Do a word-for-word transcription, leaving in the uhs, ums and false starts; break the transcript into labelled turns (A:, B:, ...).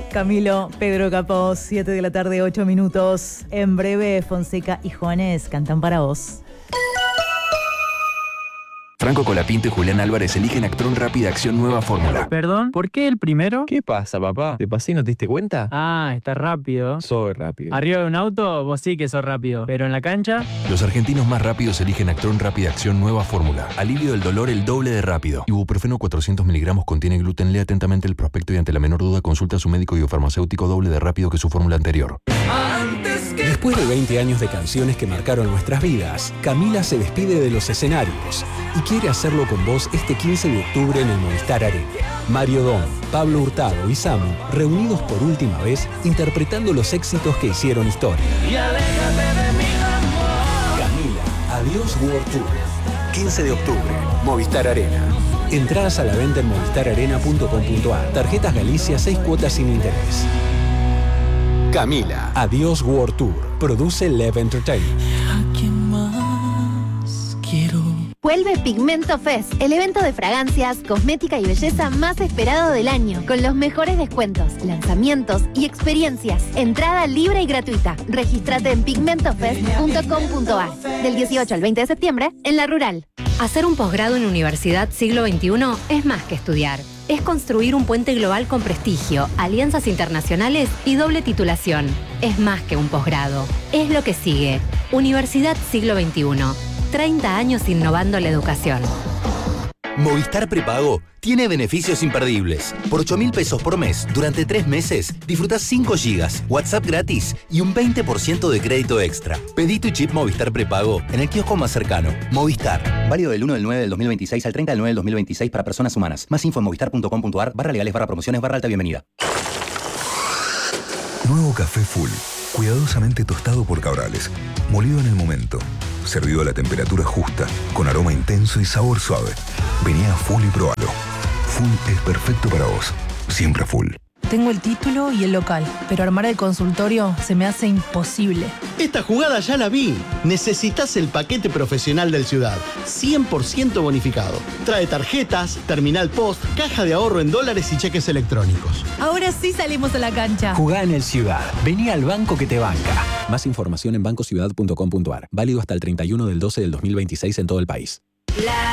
A: Camilo, Pedro Capó, siete de la tarde, ocho minutos. En breve, Fonseca y Juanes cantan para vos.
B: Franco Colapinto y Julián Álvarez eligen Actron Rápida Acción Nueva Fórmula.
C: Perdón, ¿por qué el primero?
D: ¿Qué pasa, papá? ¿Te pasé y no te diste cuenta?
C: Ah, está rápido.
D: Soy rápido.
C: Arriba de un auto, vos sí que sos rápido. Pero en la cancha...
B: Los argentinos más rápidos eligen Actron Rápida Acción Nueva Fórmula. Alivio del dolor el doble de rápido. Ibuprofeno cuatrocientos miligramos contiene gluten. Lea atentamente el prospecto y ante la menor duda consulta a su médico biofarmacéutico doble de rápido que su fórmula anterior.
E: Después de veinte años de canciones que marcaron nuestras vidas, Camila se despide de los escenarios y quiere hacerlo con vos este quince de octubre en el Movistar Arena. Mario Dom, Pablo Hurtado y Samu, reunidos por última vez, interpretando los éxitos que hicieron historia.
F: Y aléjate de mi amor.
E: Camila, Adiós World Tour. quince de octubre, Movistar Arena. Entradas a la venta en movistar arena punto com punto a r. Tarjetas Galicia, seis cuotas sin interés. Camila, Adiós World Tour. Produce Lev Entertainment.
F: ¿A quién más quiero?
G: Vuelve Pigmento Fest, el evento de fragancias, cosmética y belleza más esperado del año, con los mejores descuentos, lanzamientos y experiencias. Entrada libre y gratuita. Regístrate en pigmento fest punto com punto a r del dieciocho al veinte de septiembre en La Rural.
H: Hacer un posgrado en Universidad Siglo veintiuno es más que estudiar. Es construir un puente global con prestigio, alianzas internacionales y doble titulación. Es más que un posgrado. Es lo que sigue. Universidad Siglo veintiuno. treinta años innovando la educación.
I: Movistar Prepago tiene beneficios imperdibles. Por ocho mil pesos por mes, durante tres meses, disfrutás cinco gigas, WhatsApp gratis y un veinte por ciento de crédito extra. Pedí tu chip Movistar Prepago en el kiosco más cercano. Movistar. Válido del uno del nueve del dos mil veintiséis al treinta del nueve del dos mil veintiséis para personas humanas. Más info en movistar punto com punto a r, barra legales, barra promociones, barra alta bienvenida.
J: Nuevo café Full. Cuidadosamente tostado por Cabrales. Molido en el momento. Servido a la temperatura justa, con aroma intenso y sabor suave. Vení a Full y probalo. Full es perfecto para vos. Siempre Full.
K: Tengo el título y el local, pero armar el consultorio se me hace imposible.
L: Esta jugada ya la vi. Necesitas el paquete profesional del Ciudad. cien por ciento bonificado. Trae tarjetas, terminal post, caja de ahorro en dólares y cheques electrónicos.
K: Ahora sí salimos a la cancha.
E: Jugá en el Ciudad. Vení al banco que te banca. Más información en banco ciudad punto com punto a r. Válido hasta el treinta y uno del doce del dos mil veintiséis en todo el país.
H: La